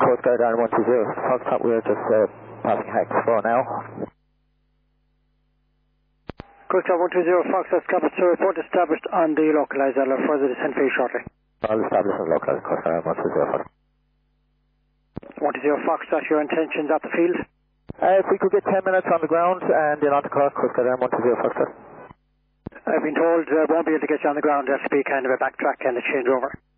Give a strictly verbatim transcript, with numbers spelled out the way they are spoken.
Coast Guard Iron one two zero, Foxtrot, we are just uh, passing Hex four now. Coast Guard one two zero, Foxtrot, copy, so report established on the localized. I'll have further descent for you shortly. All established on localized, Coast Guard Iron one two zero, Foxtrot. one two zero, Foxtrot, your intentions at the field? Uh, if we could get ten minutes on the ground and then on to Cork, Coast Guard Iron one two zero, Foxtrot. I've been told I uh, won't be able to get you on the ground. There has to be kind of a backtrack and a changeover.